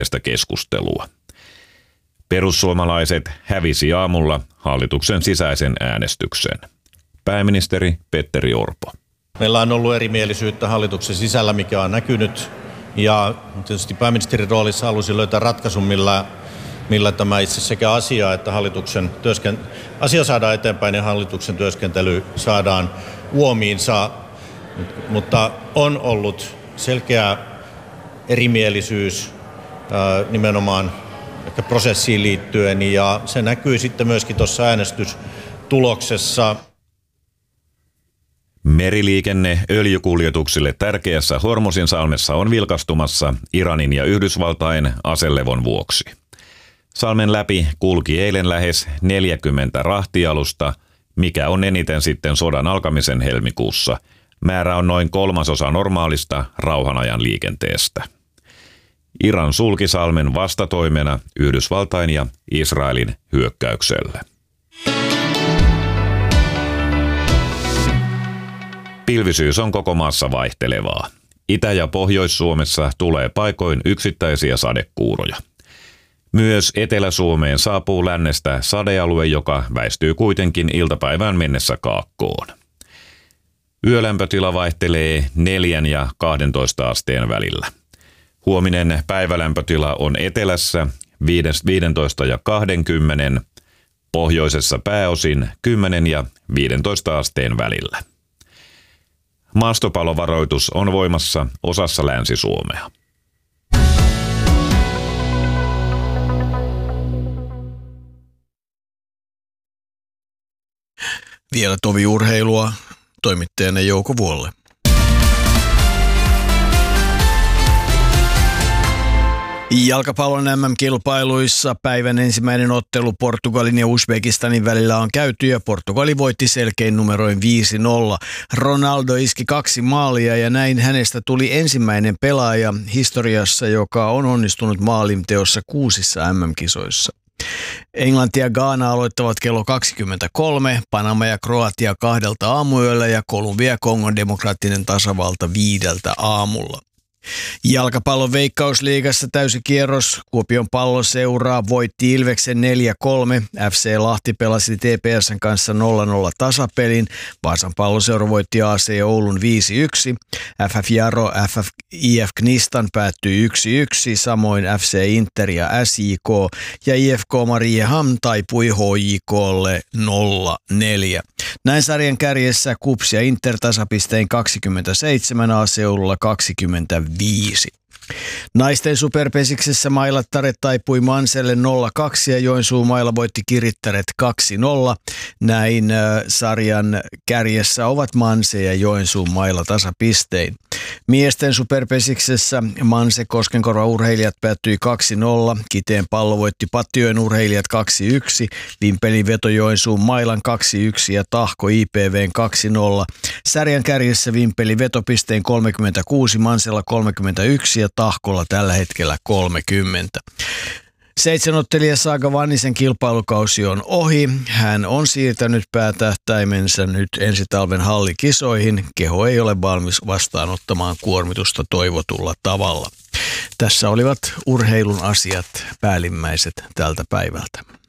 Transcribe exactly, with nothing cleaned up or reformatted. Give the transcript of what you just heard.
keskustelua. Perussuomalaiset hävisi aamulla hallituksen sisäisen äänestyksen. Pääministeri Petteri Orpo. Meillä on ollut erimielisyyttä hallituksen sisällä, mikä on näkynyt. Ja tietysti pääministerin roolissa halusin löytää ratkaisun, millä, millä tämä itse sekä asia että hallituksen työsken... asia saadaan eteenpäin ja hallituksen työskentely saadaan uomiinsa. Mutta on ollut selkeä erimielisyys ää, nimenomaan ehkä prosessiin liittyen ja se näkyy sitten myöskin tuossa äänestystuloksessa. Meriliikenne öljykuljetuksille tärkeässä Hormuzin salmessa on vilkastumassa Iranin ja Yhdysvaltain aselevon vuoksi. Salmen läpi kulki eilen lähes neljäkymmentä rahtialusta, mikä on eniten sitten sodan alkamisen helmikuussa. Määrä on noin kolmasosa normaalista rauhanajan liikenteestä. Iran sulki salmen vastatoimena Yhdysvaltain ja Israelin hyökkäykselle. Pilvisyys on koko maassa vaihtelevaa. Itä- ja Pohjois-Suomessa tulee paikoin yksittäisiä sadekuuroja. Myös Etelä-Suomeen saapuu lännestä sadealue, joka väistyy kuitenkin iltapäivään mennessä kaakkoon. Yölämpötila vaihtelee neljän ja kahdentoista asteen välillä. Huominen päivälämpötila on etelässä viisitoista ja kaksikymmentä, pohjoisessa pääosin kymmenen ja viidentoista asteen välillä. Maastopalovaroitus on voimassa osassa Länsi-Suomea. Vielä toviurheilua toimittajana Jouko Vuolle. Jalkapallon äm äm-kilpailuissa päivän ensimmäinen ottelu Portugalin ja Uzbekistanin välillä on käyty ja Portugali voitti selkein numeroin viisi nolla. Ronaldo iski kaksi maalia ja näin hänestä tuli ensimmäinen pelaaja historiassa, joka on onnistunut maalinteossa kuusissa äm äm-kisoissa. Englanti ja Ghana aloittavat kello kaksikymmentäkolme, Panama ja Kroatia kahdelta aamuyöllä ja Kolumbia ja Kongon demokraattinen tasavalta viideltä aamulla. Jalkapallon Veikkausliigassa täysikierros. Kuopion Palloseuraa voitti Ilveksen neljä kolme. F C Lahti pelasi T P S:n kanssa nolla nolla tasapelin. Vaasan Palloseura voitti A C Oulun viisi yksi. F F Jaro F F I F Knistan päättyi yksi yksi. Samoin F C Inter ja S J K ja I F K Mariehamn taipui H J K:lle nolla neljä. Näin sarjan kärjessä K U P S ja Inter tasapistein kaksikymmentäseitsemän, A C Oululla kaksikymmentäviisi. Naisten superpesiksessä Mailattaret taipui Manselle nolla kaksi ja Joensuu Maila voitti Kirittäret kaksi nolla. Näin äh, sarjan kärjessä ovat Manse ja Joensuu Maila tasapistein. Miesten superpesiksessä Manse Koskenkorva Urheilijat päättyi kaksi nolla, Kiteen Pallo voitti Pattijoen Urheilijat kaksi yksi, Vimpelin Veto Joensuun Mailan kaksi yksi ja Tahko I P V:n kaksi nolla. Sarjan kärjessä Vimpelin Vetopisteen kolmekymmentäkuusi, Mansella kolmekymmentäyksi ja Tahkolla tällä hetkellä kolmekymmentä. Seitsemänottelija Saaga Vannisen kilpailukausi on ohi. Hän on siirtänyt päätähtäimensä nyt ensi talven hallikisoihin. Keho ei ole valmis vastaanottamaan kuormitusta toivotulla tavalla. Tässä olivat urheilun asiat päällimmäiset tältä päivältä.